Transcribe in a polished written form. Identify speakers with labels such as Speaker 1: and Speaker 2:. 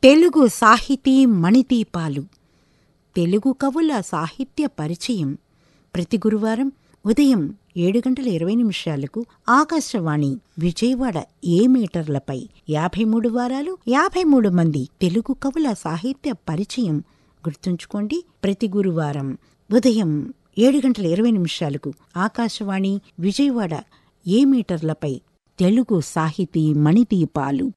Speaker 1: తెలుగు సాహితీ మణిదీపాలు. తెలుగు కవుల సాహిత్య పరిచయం ప్రతి గురువారం ఉదయం 7:20 ఆకాశవాణి విజయవాడ మీటర్లపై 53 వారాలు 53 మంది తెలుగు కవుల సాహిత్య పరిచయం. గుర్తుంచుకోండి, ప్రతి గురువారం ఉదయం 7:20 ఆకాశవాణి విజయవాడ మీటర్లపై తెలుగు సాహితీ మణిదీపాలు.